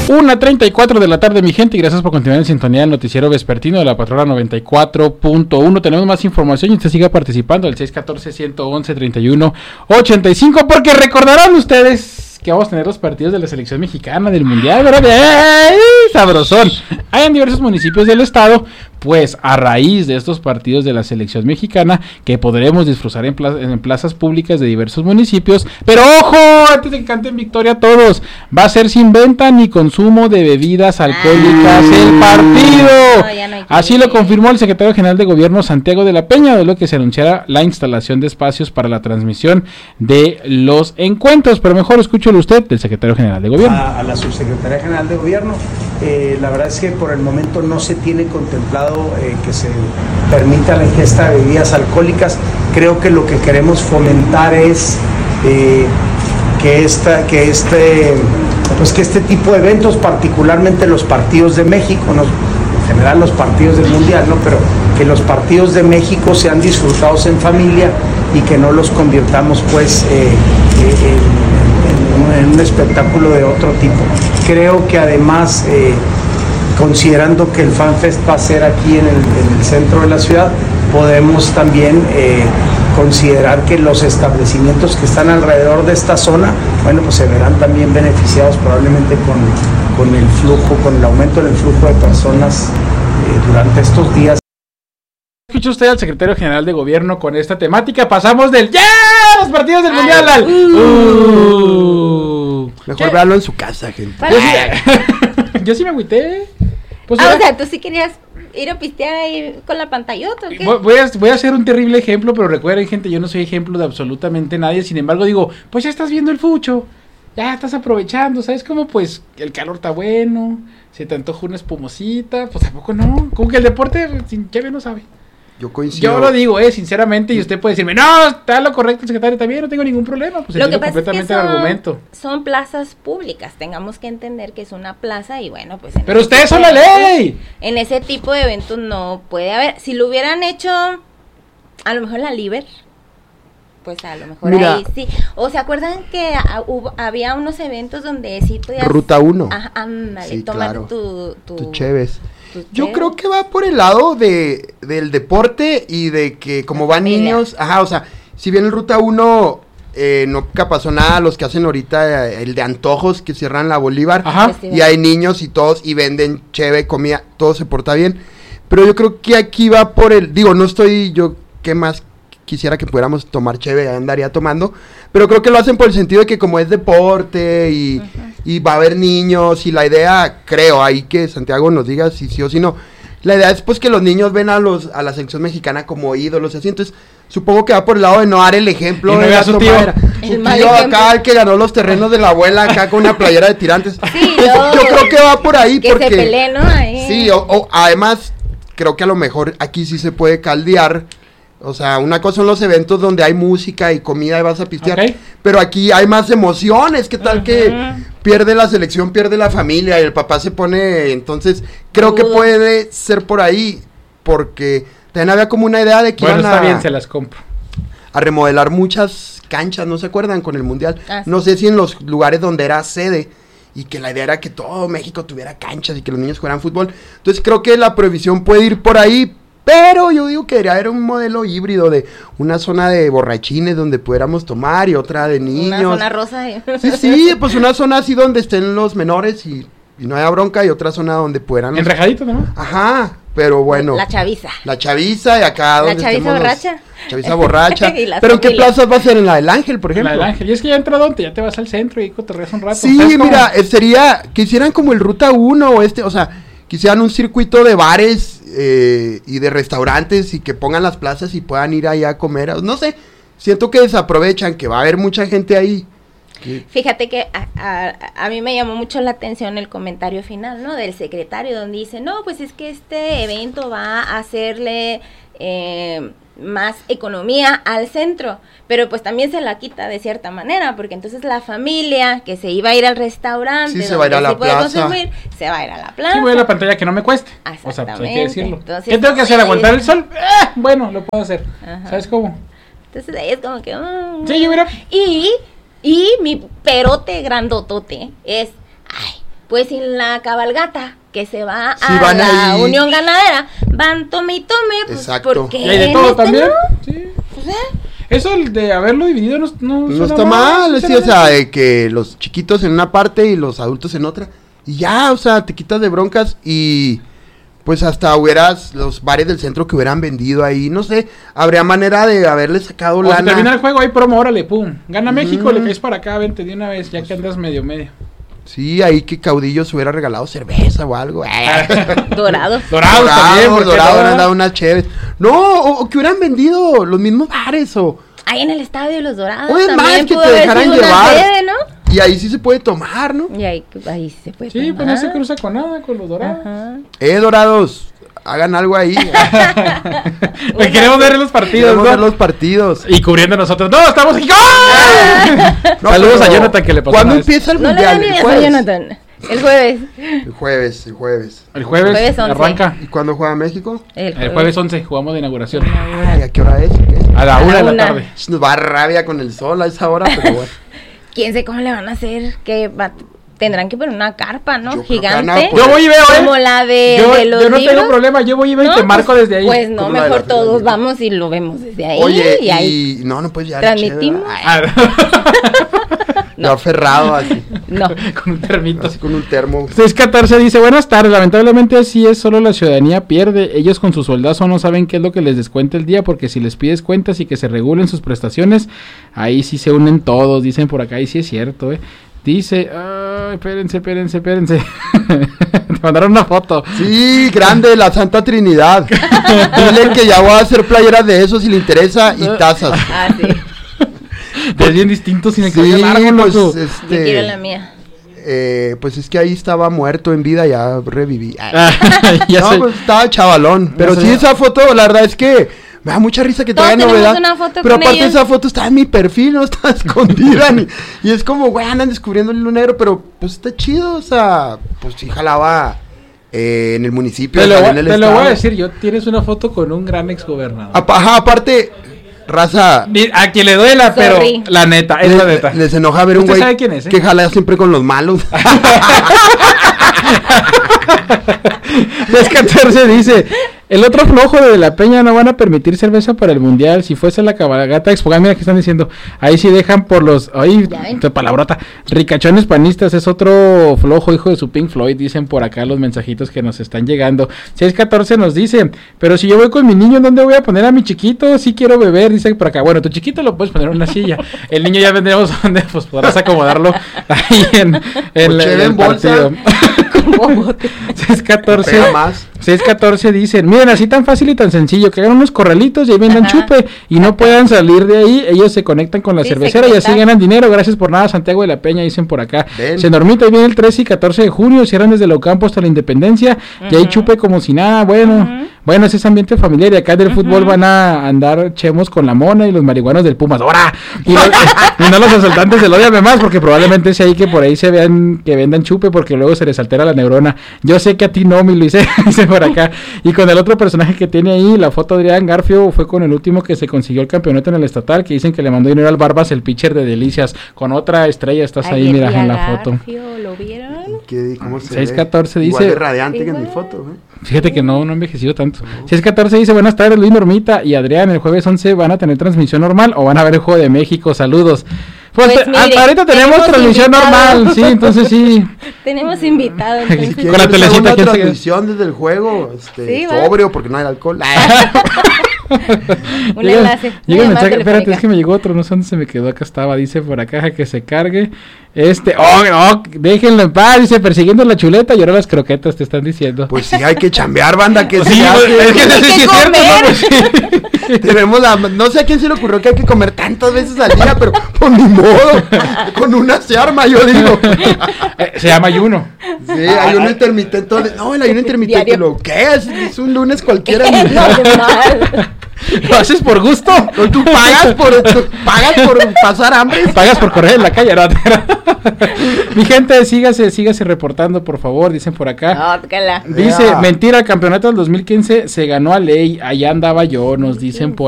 1:34 de la tarde, mi gente, y gracias por continuar en sintonía del noticiero vespertino de la Patrona 94.1. Tenemos más información y usted siga participando al 614-111-3185, porque recordarán ustedes que vamos a tener los partidos de la selección mexicana del mundial, ¿verdad? ¡Ay, sabrosón! Hay en diversos municipios del estado, pues a raíz de estos partidos de la selección mexicana, que podremos disfrutar en plazas públicas de diversos municipios, pero ¡ojo! Antes de que canten victoria todos, va a ser sin venta ni consumo de bebidas alcohólicas el partido. No así lo confirmó el secretario general de gobierno Santiago de la Peña, de lo que se anunciara la instalación de espacios para la transmisión de los encuentros. Pero mejor escúchelo usted, del secretario general de gobierno. A la subsecretaria general de gobierno, la verdad es que por el momento no se tiene contemplado que se permita la ingesta de bebidas alcohólicas. Creo que lo que queremos fomentar es que este tipo de eventos, particularmente los partidos de México, en general los partidos del mundial, ¿no? Pero que los partidos de México sean disfrutados en familia y que no los convirtamos pues en un espectáculo de otro tipo. Creo que además, considerando que el FanFest va a ser aquí en el centro de la ciudad, podemos también considerar que los establecimientos que están alrededor de esta zona, bueno, pues se verán también beneficiados probablemente con el flujo, con el aumento del flujo de personas durante estos días. Escucha usted al secretario general de gobierno con esta temática. Pasamos del ¡ya! Los partidos del mundial al mejor véalo en su casa, gente. Yo sí me agüité. Pues o sea, tú sí querías ir a pistear ahí con la pantallota, ¿o qué? Voy a hacer un terrible ejemplo, pero recuerden, gente, yo no soy ejemplo de absolutamente nadie. Sin embargo, digo, pues ya estás viendo el fucho, ya estás aprovechando, ¿sabes cómo? Pues el calor está bueno, se te antoja una espumosita, pues tampoco no. Como que el deporte, sin que no sabe. Yo coincido. Yo lo digo, sinceramente, y usted puede decirme, no, está lo correcto el secretario también, no tengo ningún problema. Pues lo que pasa completamente es que el argumento. Son plazas públicas, tengamos que entender que es una plaza y bueno, pues... Pero ustedes son la ley. En ese tipo de eventos no puede haber. Si lo hubieran hecho, a lo mejor la Liber, pues a lo mejor mira, ahí sí. O se acuerdan que había unos eventos donde sí podías... Ruta 1. Ajá, ándale, sí, tomar claro. tu Cheves. Yo creo que va por el lado del deporte y de que como van niños, o sea, si bien en Ruta 1 nunca pasó nada, los que hacen ahorita el de antojos que cierran la Bolívar, y hay niños y todos, y venden cheve, comida, todo se porta bien, pero yo creo que aquí va por ¿qué más quisiera que pudiéramos tomar cheve? Andaría tomando, pero creo que lo hacen por el sentido de que como es deporte y va a haber niños, y la idea, creo, ahí que Santiago nos diga si sí o si no, la idea es pues que los niños ven a la selección mexicana como ídolos, así, entonces supongo que va por el lado de no dar el ejemplo de su tío acá, el que ganó los terrenos de la abuela acá con una playera de Tirantes. Sí, yo creo que va por ahí, que porque se pelee, ¿no? Ahí. Sí, además creo que a lo mejor aquí sí se puede caldear. O sea, una cosa son los eventos donde hay música y comida y vas a pistear, pero aquí hay más emociones. ¿Qué tal que pierde la selección, pierde la familia y el papá se pone? Entonces, creo que puede ser por ahí, porque también había como una idea de que iban está bien, se las compro. A remodelar muchas canchas, ¿no se acuerdan? Con el mundial. No sé si en los lugares donde era sede, y que la idea era que todo México tuviera canchas y que los niños jugaran fútbol. Entonces, creo que la prohibición puede ir por ahí. Pero yo digo que debería haber un modelo híbrido de una zona de borrachines donde pudiéramos tomar y otra de niños. Una zona rosa. Sí, pues una zona así donde estén los menores y no haya bronca, y otra zona donde puedan... Enrejadito, ¿no? Ajá, pero bueno. La chaviza. La chaviza y acá donde chaviza borracha. Chaviza borracha. ¿Pero en qué plazas va a ser? ¿En la del Ángel, por ejemplo? En la del Ángel. Y es que ya entra donde ya te vas al centro y cotorreas un rato. Sí, mira, sería que hicieran como el Ruta 1 o sea... Quisieran un circuito de bares y de restaurantes y que pongan las plazas y puedan ir allá a comer. No sé, siento que desaprovechan, que va a haber mucha gente ahí. Fíjate que a mí me llamó mucho la atención el comentario final, ¿no? Del secretario, donde dice, no, pues es que este evento va a hacerle más economía al centro, pero pues también se la quita de cierta manera, porque entonces la familia que se iba a ir al restaurante, se va a ir a la plaza, se va a ir a la plaza. Sí, voy a la pantalla que no me cueste. Exactamente. O sea, pues hay que decirlo. Entonces, ¿qué tengo que hacer? ¿Aguantar el sol? Bueno, lo puedo hacer. ¿Sabes cómo? Entonces ahí es como que... sí, yo hubiera... Y mi perote grandotote es... Pues en la cabalgata que se va Sí, a van la ahí. Unión Ganadera, van tome y tome, pues Exacto. ¿por qué ¿Y hay de en todo este también? no? Sí. Pues, Eso de haberlo dividido no No suena está mal, sí, o sea, sinceramente. de que los chiquitos en una parte y los adultos en otra. Y ya, o sea, te quitas de broncas y pues hasta hubieras los bares del centro que hubieran vendido ahí, no sé, habría manera de haberle sacado O si termina lana. el juego, hay promo, órale, pum. Gana México, le caes para acá, vente de una vez, ya que andas medio. Sí, ahí que Caudillo se hubiera regalado cerveza o algo. Dorados. Dorados también, ¿por qué Dorado, no? han dado unas chéves. No, o que hubieran vendido los mismos bares o... Ahí en el estadio Los Dorados O es más, también que pudo te haber dejaran sido una llevar. sede, ¿no? Y ahí sí se puede tomar, ¿no? Y ahí se puede Sí, pues tomar. no se cruza con nada, con los Dorados. Ajá. Dorados, hagan algo ahí. Le queremos ver los partidos, Queremos ver ¿no? los partidos. Y cubriendo nosotros. ¡No, estamos aquí! ¡Ah! No, Saludos pero a Jonathan que le pasó ¿Cuándo una vez. empieza el No le mundial? dan ni ¿El idea a jueves? Jonathan. El jueves. El jueves. El jueves Jueves 11. arranca. ¿Y cuándo juega México? El jueves 11 jugamos de inauguración. Ay, ¿a qué hora es? ¿Qué? A la A la 1 de la una. tarde. Nos va a rabia con el sol a esa hora, pero bueno. ¿Quién sabe cómo le van a hacer? Tendrán que poner una carpa, ¿no? Yo creo que Gigante. van a poner- Yo voy y veo, Como la de los yo no libros. tengo problema, yo voy y veo y te No, marco pues, desde ahí. Pues no, Como la de mejor la todos Feria. vamos y lo vemos desde ahí. Oye, y ahí no puedes llevar transmitimos. Ah, No, aferrado así, No. con un termito. así con un termo. 614 dice, buenas tardes, lamentablemente así es, solo la ciudadanía pierde, ellos con su sueldazo no saben qué es lo que les descuenta el día, porque si les pides cuentas y que se regulen sus prestaciones, ahí sí se unen todos, dicen por acá, y sí es cierto, dice, ay, espérense, te mandaron una foto, Sí, grande, la Santa Trinidad. Dile que ya voy a hacer playeras de eso si le interesa y tazas. Ah, sí. es bien distinto sin el Sí, cabello largo, pues, loco. Yo quiero la mía. Pues es que ahí estaba muerto en vida, ya reviví. Ah, ya No, sé. pues estaba chavalón. Pero sé. sí, esa foto, la verdad es que me da mucha risa que Todos todavía tenemos novedad. una foto pero con aparte ellos. esa foto está en mi perfil, no está escondida. Y es como, güey, andan descubriendo el hilo negro, pero pues está chido, o sea, pues sí jalaba en el municipio. Te lo salió voy, en el te lo voy a estado. decir yo, tienes una foto con un gran exgobernador. Ajá, aparte, raza. A quien le duela, pero Sorry. la neta, es la neta. Les enoja ver un ¿Usted güey sabe quién es, que jala siempre con los malos. 1014 dice, el otro flojo de la Peña no van a permitir cerveza para el mundial, si fuese la cabalgata Expo, mira que están diciendo, ahí sí dejan por los, ay, Ya ven. qué palabrota, ricachones panistas, es otro flojo hijo de su Pink Floyd, dicen por acá los mensajitos que nos están llegando. 614 nos dice, pero si yo voy con mi niño, ¿dónde voy a poner a mi chiquito? Sí quiero beber, dice por acá, bueno, tu chiquito lo puedes poner en una silla, el niño ya vendremos donde, pues podrás acomodarlo ahí en cheve en bolsa. partido. 614 Pega más. 614 dicen, miren, así tan fácil y tan sencillo, que hagan unos corralitos y ahí vendan Ajá. chupe y no puedan salir de ahí, ellos se conectan con la Sí, cervecera y así segmentar. ganan dinero, gracias por nada Santiago de la Peña, dicen por acá. Ven. Se normita, ahí viene el 13 y 14 de junio, cierran desde el Ocampo hasta la Independencia, y hay chupe como si nada, bueno, ese es ambiente familiar y acá del fútbol van a andar chemos con la mona y los marihuanos del Pumas, ¡ahora! Y no los asaltantes del Ódiame Más, porque probablemente sea ahí que por ahí se vean que vendan chupe porque luego se les altera la neurona. Yo sé que a ti no, mi Luis, dice por acá. Y con el otro personaje que tiene ahí, la foto de Adrián Garfio fue con el último que se consiguió el campeonato en el estatal, que dicen que le mandó dinero al Barbas, el pitcher de Delicias. Con otra estrella estás ahí, mira, en la foto. ¿Lo vieron? ¿Cómo se 614 ve? Igual dice- de radiante que en mi Igual. foto, ¿eh? Fíjate que no ha envejecido tanto. 614 dice, buenas tardes Luis Normita y Adrián, el jueves 11 van a tener transmisión normal o van a ver el Juego de México, saludos. Pues, Pues mire, ahorita tenemos transmisión invitado. normal, sí, entonces sí. Tenemos invitado. Con entonces. ¿Quieren la hacer telecita, una ¿quién se- transmisión desde el juego? Sí, va. Sobrio, porque no hay alcohol. Un Llega- enlace. llega una el llamada mensaje, espérate, telefónica. es que me llegó otro, no sé dónde se me quedó, acá estaba, dice por acá que se cargue. Déjenlo en paz, dice, persiguiendo la chuleta y ahora las croquetas te están diciendo. Pues sí, hay que chambear, banda, que Sí, se hace. es que Hay sí que es cierto, ¿no? Pues sí. Tenemos no sé a quién se le ocurrió que hay que comer tantas veces al día, pero por ni modo, con una se arma, yo digo. Se llama ayuno. Sí, ayuno intermitente. No, el ayuno intermitente, Diario. ¿lo qué es? Es un lunes cualquiera. Normal. ¿Lo haces por gusto? No, tú pagas por pasar hambre. Pagas por correr en la calle, ¿no? Mi gente, sígase reportando, por favor, dicen por acá. No, tócala. Dice, Yeah. mentira, el campeonato del 2015 se ganó a ley, allá andaba yo, nos dicen por